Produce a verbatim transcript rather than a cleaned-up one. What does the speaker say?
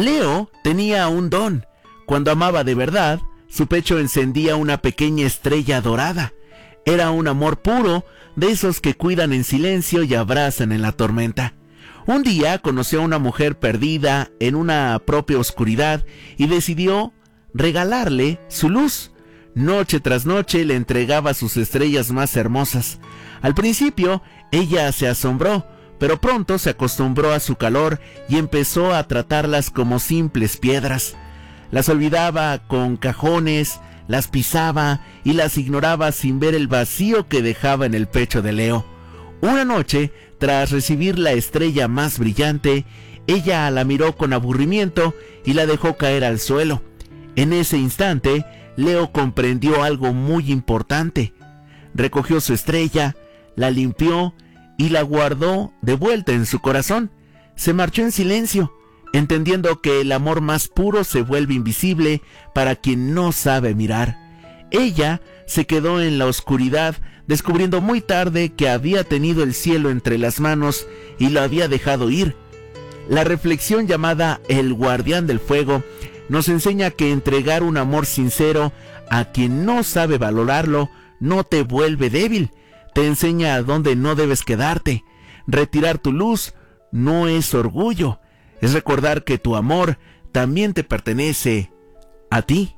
Leo tenía un don. Cuando amaba de verdad, su pecho encendía una pequeña estrella dorada. Era un amor puro, de esos que cuidan en silencio y abrazan en la tormenta. Un día conoció a una mujer perdida en una propia oscuridad y decidió regalarle su luz. Noche tras noche le entregaba sus estrellas más hermosas. Al principio, ella se asombró, pero pronto se acostumbró a su calor y empezó a tratarlas como simples piedras. Las olvidaba con cajones, las pisaba y las ignoraba sin ver el vacío que dejaba en el pecho de Leo. Una noche, tras recibir la estrella más brillante, ella la miró con aburrimiento y la dejó caer al suelo. En ese instante, Leo comprendió algo muy importante. Recogió su estrella, la limpió y la guardó de vuelta en su corazón. Se marchó en silencio, entendiendo que el amor más puro se vuelve invisible para quien no sabe mirar. Ella se quedó en la oscuridad, descubriendo muy tarde que había tenido el cielo entre las manos y lo había dejado ir. La reflexión llamada El Guardián del Fuego nos enseña que entregar un amor sincero a quien no sabe valorarlo no te vuelve débil, te enseña a dónde no debes quedarte. Retirar tu luz no es orgullo, es recordar que tu amor también te pertenece a ti.